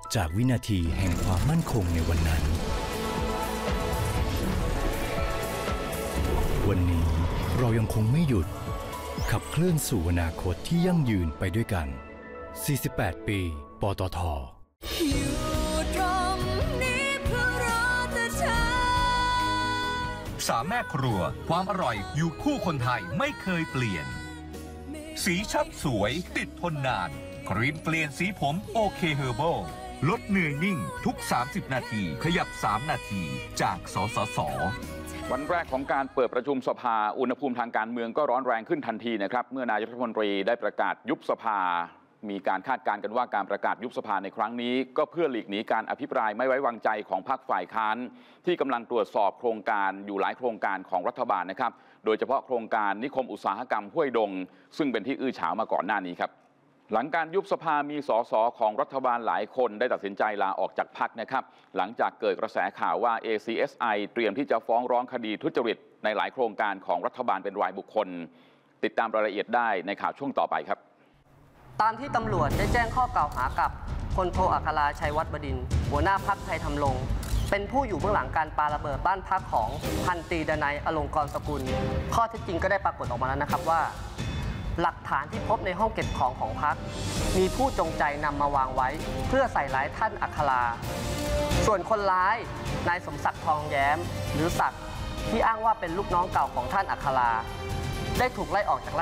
จากวินาทีแห่งความมั่นคงในวันนั้นวันนี้เรายังคงไม่หยุดขับเคลื่อนสู่อนาคตที่ยั่งยืนไปด้วยกัน48 ปีปตท. สามแม่ครัวความอร่อยอยู่คู่คนไทยไม่เคยเปลี่ยนสีชัดสวยติดทนนานครีมเปลี่ยนสีผมโอเคเฮอร์เบิลลดเหนื่อยนิ่งทุก30นาทีขยับ3นาทีจากสสส. วันแรกของการเปิดประชุมสภาอุณหภูมิทางการเมืองก็ร้อนแรงขึ้นทันทีนะครับเมื่อนายกรัฐมนตรีได้ประกาศยุบสภามีการคาดการณ์กันว่าการประกาศยุบสภาในครั้งนี้ก็เพื่อหลีกหนีการอภิปรายไม่ไว้วางใจของพรรคฝ่ายค้านที่กำลังตรวจสอบโครงการอยู่หลายโครงการของรัฐบาลนะครับโดยเฉพาะโครงการนิคมอุตสาหกรรมห้วยดงซึ่งเป็นที่อื้อฉาวมาก่อนหน้านี้ครับหลังการยุบสภามีส.ส.ของรัฐบาลหลายคนได้ตัดสินใจลาออกจากพรรคนะครับหลังจากเกิดกระแสข่าวว่า ACSI เตรียมที่จะฟ้องร้องคดีทุจริตในหลายโครงการของรัฐบาลเป็นรายบุคคลติดตามรายละเอียดได้ในข่าวช่วงต่อไปครับตามที่ตำรวจได้แจ้งข้อกล่าวหากับพลโทอัคราชัยวัฒน์บดินทร์หัวหน้าพรรคไทยทำลงเป็นผู้อยู่เบื้องหลังการปาระเบิดบ้านพักของพันตรีดนัยอลงกรณ์สกุลข้อเท็จจริงก็ได้ปรากฏออกมาแล้วนะครับว่าหลักฐานที่พบในห้องเก็บของของพรรคมีผู้จงใจนำมาวางไว้เพื่อใส่ร้ายท่านอัคราส่วนคนร้ายนายสมศักดิ์ทองแย้มหรือศักดิ์ที่อ้างว่าเป็นลูกน้องเก่าของท่านอัคราได้ถูกไล่ออกจาก